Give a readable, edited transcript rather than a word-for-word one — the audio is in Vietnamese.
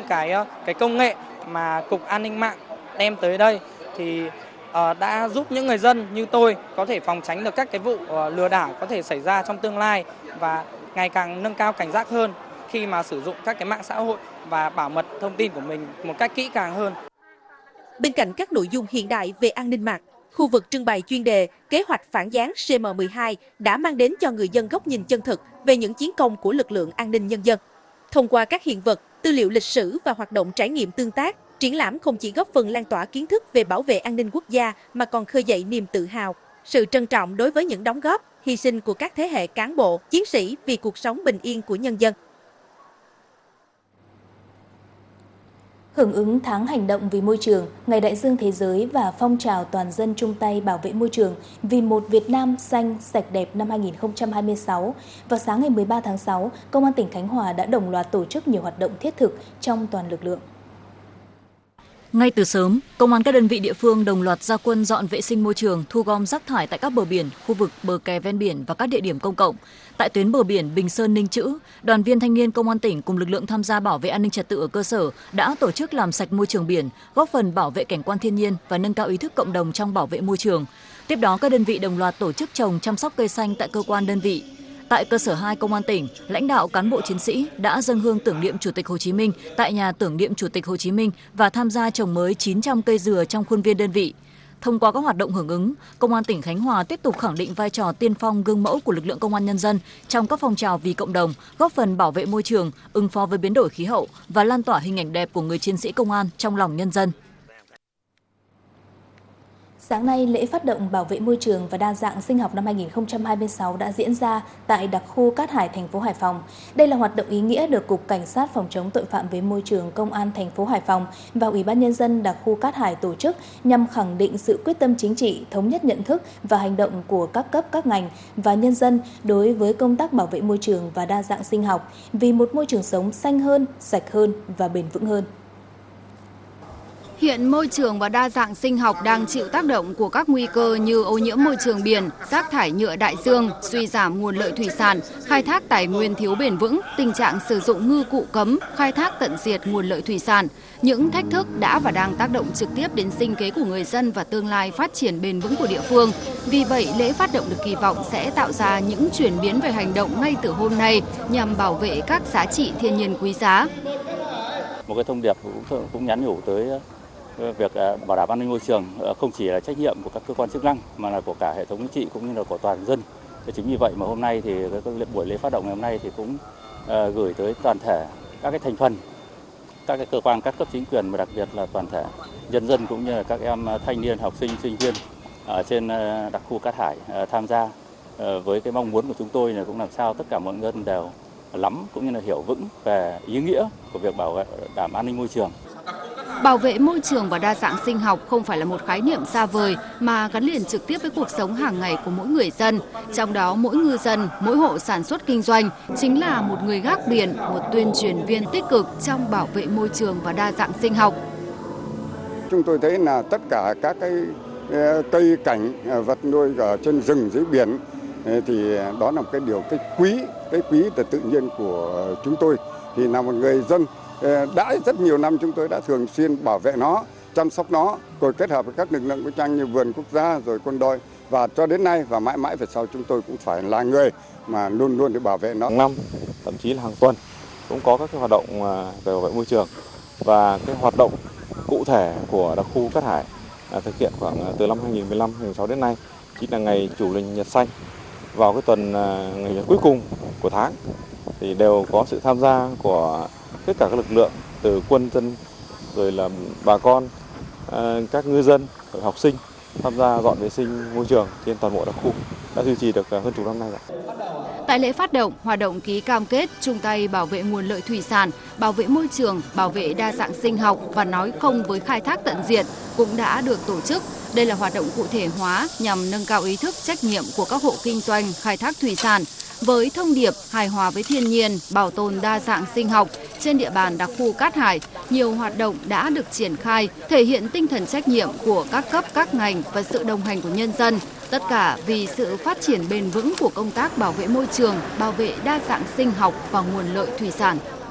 cái công nghệ mà Cục An ninh mạng đem tới đây thì đã giúp những người dân như tôi có thể phòng tránh được các cái vụ lừa đảo có thể xảy ra trong tương lai và ngày càng nâng cao cảnh giác hơn khi mà sử dụng các cái mạng xã hội và bảo mật thông tin của mình một cách kỹ càng hơn. Bên cạnh các nội dung hiện đại về an ninh mạng, khu vực trưng bày chuyên đề kế hoạch phản gián CM12 đã mang đến cho người dân góc nhìn chân thực về những chiến công của lực lượng an ninh nhân dân. Thông qua các hiện vật, tư liệu lịch sử và hoạt động trải nghiệm tương tác, triển lãm không chỉ góp phần lan tỏa kiến thức về bảo vệ an ninh quốc gia mà còn khơi dậy niềm tự hào, sự trân trọng đối với những đóng góp, hy sinh của các thế hệ cán bộ, chiến sĩ vì cuộc sống bình yên của nhân dân. Hưởng ứng tháng hành động vì môi trường, Ngày Đại dương Thế giới và phong trào toàn dân chung tay bảo vệ môi trường vì một Việt Nam xanh, sạch đẹp năm 2026, vào sáng ngày 13 tháng 6, Công an tỉnh Khánh Hòa đã đồng loạt tổ chức nhiều hoạt động thiết thực trong toàn lực lượng. Ngay từ sớm, công an các đơn vị địa phương đồng loạt ra quân dọn vệ sinh môi trường, thu gom rác thải tại các bờ biển, khu vực bờ kè ven biển và các địa điểm công cộng. Tại tuyến bờ biển Bình Sơn Ninh Chữ, đoàn viên thanh niên công an tỉnh cùng lực lượng tham gia bảo vệ an ninh trật tự ở cơ sở đã tổ chức làm sạch môi trường biển, góp phần bảo vệ cảnh quan thiên nhiên và nâng cao ý thức cộng đồng trong bảo vệ môi trường. Tiếp đó, các đơn vị đồng loạt tổ chức trồng chăm sóc cây xanh tại cơ quan đơn vị. Tại cơ sở 2 Công an tỉnh, lãnh đạo cán bộ chiến sĩ đã dâng hương tưởng niệm Chủ tịch Hồ Chí Minh tại nhà tưởng niệm Chủ tịch Hồ Chí Minh và tham gia trồng mới 900 cây dừa trong khuôn viên đơn vị. Thông qua các hoạt động hưởng ứng, Công an tỉnh Khánh Hòa tiếp tục khẳng định vai trò tiên phong gương mẫu của lực lượng công an nhân dân trong các phong trào vì cộng đồng, góp phần bảo vệ môi trường, ứng phó với biến đổi khí hậu và lan tỏa hình ảnh đẹp của người chiến sĩ công an trong lòng nhân dân. Sáng nay, lễ phát động bảo vệ môi trường và đa dạng sinh học năm 2026 đã diễn ra tại đặc khu Cát Hải, thành phố Hải Phòng. Đây là hoạt động ý nghĩa được Cục Cảnh sát phòng chống tội phạm về môi trường Công an thành phố Hải Phòng và Ủy ban Nhân dân đặc khu Cát Hải tổ chức nhằm khẳng định sự quyết tâm chính trị, thống nhất nhận thức và hành động của các cấp, các ngành và nhân dân đối với công tác bảo vệ môi trường và đa dạng sinh học vì một môi trường sống xanh hơn, sạch hơn và bền vững hơn. Hiện môi trường và đa dạng sinh học đang chịu tác động của các nguy cơ như ô nhiễm môi trường biển, rác thải nhựa đại dương, suy giảm nguồn lợi thủy sản, khai thác tài nguyên thiếu bền vững, tình trạng sử dụng ngư cụ cấm, khai thác tận diệt nguồn lợi thủy sản. Những thách thức đã và đang tác động trực tiếp đến sinh kế của người dân và tương lai phát triển bền vững của địa phương. Vì vậy, lễ phát động được kỳ vọng sẽ tạo ra những chuyển biến về hành động ngay từ hôm nay nhằm bảo vệ các giá trị thiên nhiên quý giá. Một cái thông điệp cũng nhắn nhủ tới việc bảo đảm an ninh môi trường không chỉ là trách nhiệm của các cơ quan chức năng mà là của cả hệ thống chính trị cũng như là của toàn dân. Chính vì vậy mà hôm nay thì buổi lễ phát động ngày hôm nay thì cũng gửi tới toàn thể các cái thành phần, các cái cơ quan các cấp chính quyền và đặc biệt là toàn thể nhân dân cũng như là các em thanh niên, học sinh, sinh viên ở trên đặc khu Cát Hải tham gia với cái mong muốn của chúng tôi là cũng làm sao tất cả mọi người đều lắm cũng như là hiểu vững về ý nghĩa của việc bảo đảm an ninh môi trường. Bảo vệ môi trường và đa dạng sinh học không phải là một khái niệm xa vời mà gắn liền trực tiếp với cuộc sống hàng ngày của mỗi người dân. Trong đó mỗi ngư dân, mỗi hộ sản xuất kinh doanh chính là một người gác biển, một tuyên truyền viên tích cực trong bảo vệ môi trường và đa dạng sinh học. Chúng tôi thấy là tất cả các cái cây cảnh vật nuôi ở trên rừng dưới biển thì đó là một cái điều cái quý từ tự nhiên của chúng tôi. Thì là một người dân đã rất nhiều năm chúng tôi đã thường xuyên bảo vệ nó, chăm sóc nó, rồi kết hợp với các lực lượng vũ trang như vườn quốc gia rồi quân đội và cho đến nay và mãi mãi về sau chúng tôi cũng phải là người mà luôn luôn để bảo vệ nó. Hàng năm, thậm chí là hàng tuần cũng có các cái hoạt động về bảo vệ môi trường và cái hoạt động cụ thể của đặc khu Cát Hải thực hiện khoảng từ năm 2015-2016 đến nay chính là ngày chủ nhật Nhật xanh vào cái tuần ngày Nhật cuối cùng của tháng thì đều có sự tham gia của tất cả các lực lượng từ quân dân rồi là bà con, các ngư dân, học sinh tham gia dọn vệ sinh môi trường trên toàn bộ đặc khu đã duy trì được hơn chục năm nay rồi. Tại lễ phát động, hoạt động ký cam kết chung tay bảo vệ nguồn lợi thủy sản, bảo vệ môi trường, bảo vệ đa dạng sinh học và nói không với khai thác tận diệt cũng đã được tổ chức. Đây là hoạt động cụ thể hóa nhằm nâng cao ý thức trách nhiệm của các hộ kinh doanh khai thác thủy sản. Với thông điệp hài hòa với thiên nhiên, bảo tồn đa dạng sinh học trên địa bàn đặc khu Cát Hải, nhiều hoạt động đã được triển khai, thể hiện tinh thần trách nhiệm của các cấp, các ngành và sự đồng hành của nhân dân. Tất cả vì sự phát triển bền vững của công tác bảo vệ môi trường, bảo vệ đa dạng sinh học và nguồn lợi thủy sản.